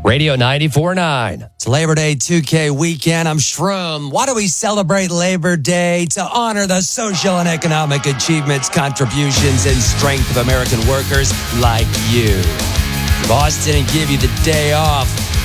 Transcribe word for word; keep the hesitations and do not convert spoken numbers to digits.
Radio ninety-four point nine. It's Labor Day two K weekend. I'm Shroom. Why do we celebrate Labor Day? To honor the social and economic achievements, contributions, and strength of American workers like you. Boss didn't give you the day off.